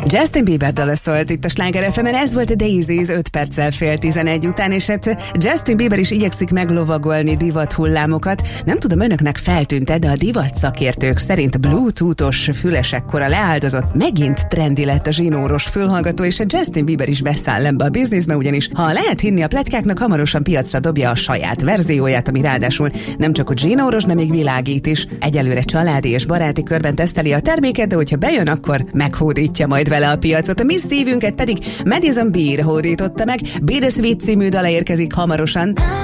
Justin Bieber dala szólt itt a Sláger FM-en, ez volt a Daisies 5 perccel fél 11 után, és hát Justin Bieber is igyekszik meglovagolni divat hullámokat. Nem tudom, önöknek feltűnt-e, de a divat szakértők szerint bluetoothos fülesekkora leáldozott, megint trendi lett a zsinóros fülhallgató, és a Justin Bieber is beszáll ebbe a bizniszbe, ugyanis ha lehet hinni a pletykáknak, hamarosan piacra dobja a saját verzióját, ami ráadásul nem csak a zsinóros, de még világít is. Egyelőre családi és baráti körben teszteli a terméket, de hogyha bejön, akkor meghódítja majd vele a piacot. A mi szívünket pedig Madison Beer hódította meg. Bittersweet című dala érkezik hamarosan.